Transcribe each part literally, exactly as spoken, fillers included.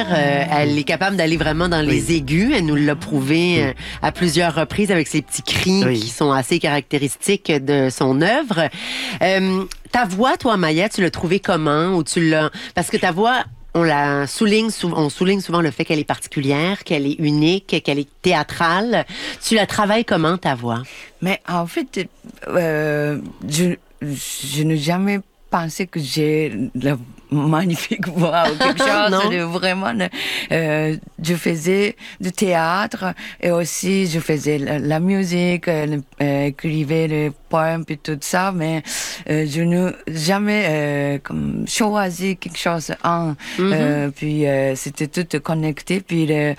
Euh, elle est capable d'aller vraiment dans les Oui. aigus. Elle nous l'a prouvé euh, à plusieurs reprises avec ses petits cris Oui. qui sont assez caractéristiques de son œuvre. Euh, ta voix, toi, Maya, tu l'as trouvée comment? Ou tu l'as... Parce que ta voix... On la souligne, sou- on souligne souvent le fait qu'elle est particulière, qu'elle est unique, qu'elle est théâtrale. Tu la travailles comment, ta voix? Mais en fait, euh, je, je n'ai jamais pensé que j'ai la magnifique voix ou quelque chose. Non. de vraiment, euh, je faisais du théâtre et aussi je faisais la, la musique, euh, euh, écrivais les poèmes et tout ça, mais euh, je n'ai jamais euh, comme choisi quelque chose. Un, Mhm. euh, puis euh, c'était tout connecté. Puis euh,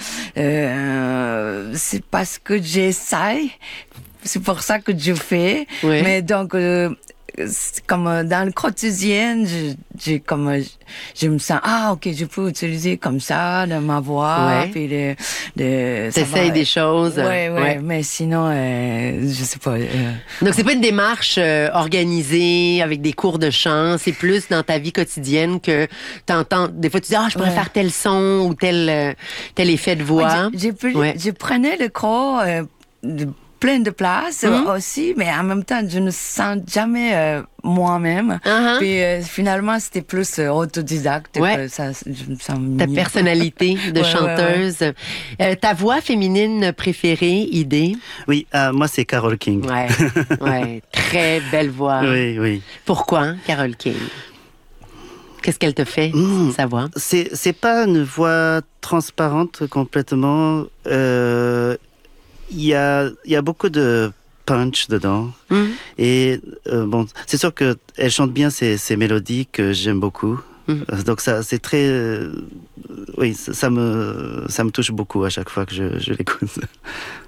euh, c'est parce que j'essaye. C'est pour ça que je fais. Oui. Mais donc, euh, c'est comme euh, dans le quotidien, je, j'ai comme, euh, je me sens, ah, ok, je peux utiliser comme ça de ma voix. Ouais. Puis de, de, ça T'essayes va- des choses. Ouais, ouais, Ouais. mais sinon, euh, je sais pas. euh, Donc, c'est pas une démarche euh, organisée avec des cours de chant. C'est plus dans ta vie quotidienne que t'entends. Des fois, tu dis, ah, je pourrais Ouais. faire tel son ou tel, euh, tel effet de voix. Ouais, j'ai- j'ai pris- Ouais. Je prenais le cours euh, de plein de places Mhm. euh, aussi, mais en même temps, je ne sens jamais euh, moi-même. Uh-huh. Puis euh, finalement, c'était plus euh, autodidacte. Ouais. que ça, je me sens Ta mieux. personnalité de Ouais, ouais, chanteuse. Euh, ta voix féminine préférée, idée? Oui, euh, moi c'est Carole King. Ouais, ouais. Très belle voix. Oui, oui. Pourquoi, Carole King? Qu'est-ce qu'elle te fait, Mmh. sa voix? C'est c'est pas une voix transparente complètement. Euh, Il y a il y a beaucoup de punch dedans. Mhm. Et euh, bon, c'est sûr que elle chante bien ces ces mélodies que j'aime beaucoup. Mhm. Euh, Donc ça c'est très euh, oui, ça, ça me ça me touche beaucoup à chaque fois que je je l'écoute.